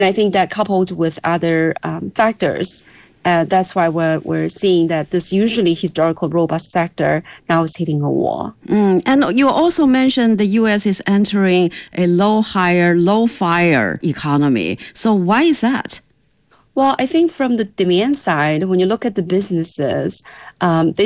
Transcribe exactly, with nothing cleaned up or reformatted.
I think that coupled with other um, factors, uh, that's why we're, we're seeing that this usually historical robust sector now is hitting a wall. Mm, and you also mentioned the U S is entering a low hire, low fire economy. So why is that? Well, I think from the demand side, when you look at the businesses, um, they